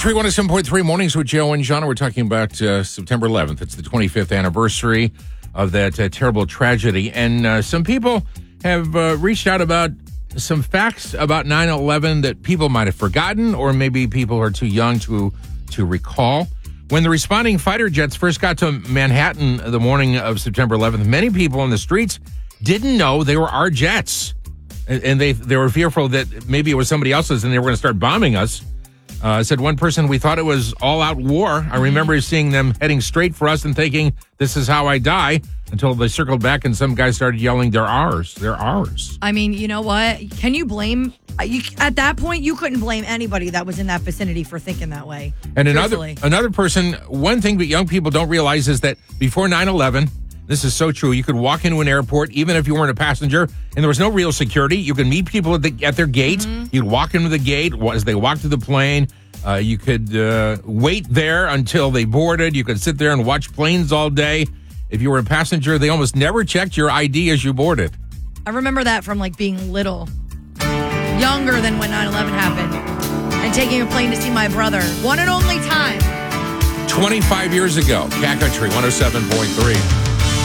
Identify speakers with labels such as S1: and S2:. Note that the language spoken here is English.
S1: Country 107.3 Mornings with Joe and John. We're talking about September 11th. It's the 25th anniversary of that terrible tragedy. And some people have reached out about some facts about 9/11 that people might have forgotten, or maybe people are too young to recall. When the responding fighter jets first got to Manhattan the morning of September 11th, many people on the streets didn't know they were our jets. And they were fearful that maybe it was somebody else's and they were going to start bombing us. Said one person, we thought it was all-out war. I remember seeing them heading straight for us and thinking, this is how I die, until they circled back and some guy started yelling, they're ours, they're ours.
S2: I mean, you know what? Can you blame... at that point, you couldn't blame anybody that was in that vicinity for thinking that way.
S1: And another person, one thing that young people don't realize is that before 9/11, this is so true, you could walk into an airport, even if you weren't a passenger, and there was no real security. You could meet people at their gate. Mm-hmm. You'd walk into the gate as they walked to the plane. You could wait there until they boarded. You could sit there and watch planes all day. If you were a passenger, they almost never checked your ID as you boarded.
S2: I remember that from being little, younger than when 9/11 happened, and taking a plane to see my brother. One and only time.
S1: 25 years ago, Cat Country 107.3.